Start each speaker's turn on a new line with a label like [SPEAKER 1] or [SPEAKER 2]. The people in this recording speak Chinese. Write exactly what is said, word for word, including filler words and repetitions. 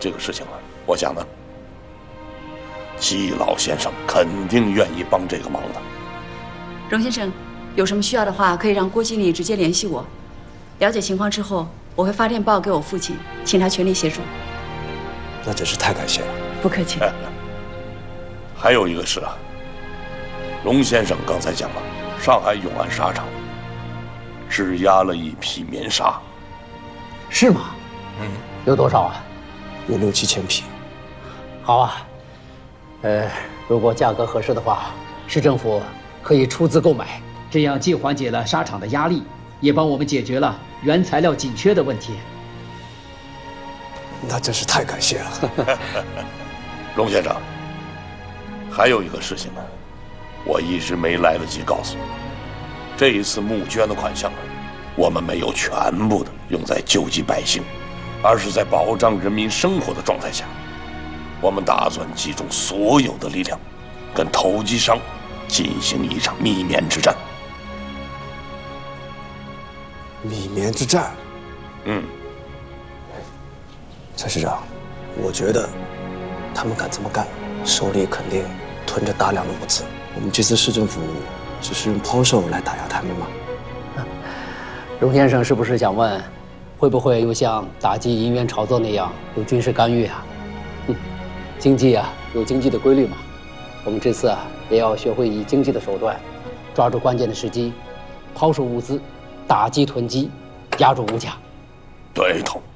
[SPEAKER 1] 这个事情了，我想呢，季老先生肯定愿意帮这个忙的。
[SPEAKER 2] 荣先生，有什么需要的话，可以让郭经理直接联系我。了解情况之后，我会发电报给我父亲，请他全力协助。
[SPEAKER 3] 那真是太感谢了。
[SPEAKER 2] 不客气。
[SPEAKER 1] 还有一个事啊，荣先生刚才讲了，上海永安纱厂质押了一批棉纱。
[SPEAKER 4] 是吗？嗯。有多少啊？
[SPEAKER 3] 有六七千匹。
[SPEAKER 4] 好啊。呃，如果价格合适的话，市政府可以出资购买，这样既缓解了纱厂的压力，也帮我们解决了原材料紧缺的问题。
[SPEAKER 3] 那真是太感谢了。
[SPEAKER 1] 荣先生，还有一个事情呢，我一直没来得及告诉你。这一次募捐的款项啊，我们没有全部的用在救济百姓，而是在保障人民生活的状态下，我们打算集中所有的力量，跟投机商进行一场密棉之战。
[SPEAKER 3] 密棉之战？
[SPEAKER 1] 嗯。
[SPEAKER 3] 蔡市长，我觉得他们敢这么干，手里肯定囤着大量的物资。我们这次市政府只是用抛售来打压他们吗？
[SPEAKER 4] 荣先生是不是想问，会不会又像打击银元炒作那样有军事干预啊？嗯，经济啊有经济的规律嘛。我们这次啊也要学会以经济的手段，抓住关键的时机，抛售物资，打击囤积，压住物价。
[SPEAKER 1] 对头。